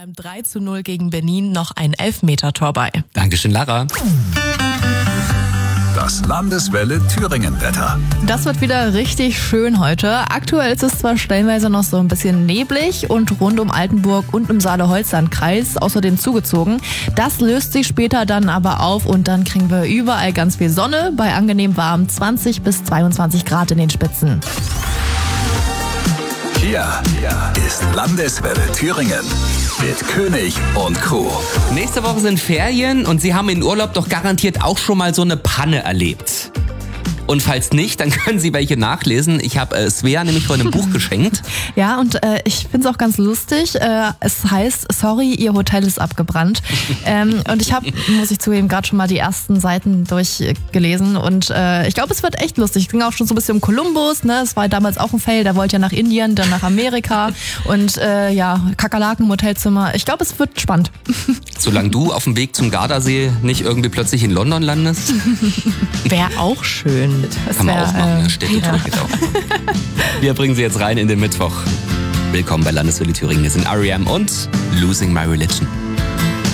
beim 3:0 gegen Benin noch ein Elfmetertor bei. Dankeschön, Lara. Das Landeswelle Thüringen-Wetter. Das wird wieder richtig schön heute. Aktuell ist es zwar stellenweise noch so ein bisschen neblig und rund um Altenburg und im Saale-Holzland-Kreis außerdem zugezogen. Das löst sich später dann aber auf und dann kriegen wir überall ganz viel Sonne bei angenehm warm 20 bis 22 Grad in den Spitzen. Hier ist Landeswelle Thüringen mit König und Kuh. Nächste Woche sind Ferien und Sie haben in Urlaub doch garantiert auch schon mal so eine Panne erlebt. Und falls nicht, dann können Sie welche nachlesen. Ich habe Svea nämlich vorhin ein Buch geschenkt. Ja, und ich finde es auch ganz lustig. Es heißt, sorry, Ihr Hotel ist abgebrannt. Und ich habe, muss ich zugeben, gerade schon mal die ersten Seiten durchgelesen. Und ich glaube, es wird echt lustig. Es ging auch schon so ein bisschen um Kolumbus. Ne? Es war damals auch ein Fail. Der wollte ja nach Indien, dann nach Amerika. Und Kakerlaken im Hotelzimmer. Ich glaube, es wird spannend. Solange du auf dem Weg zum Gardasee nicht irgendwie plötzlich in London landest. Wäre auch schön. Kann man auch machen, Städtetour geht auch. Wir bringen Sie jetzt rein in den Mittwoch. Willkommen bei Landeswelle Thüringen. Wir sind R.E.M. und Losing My Religion.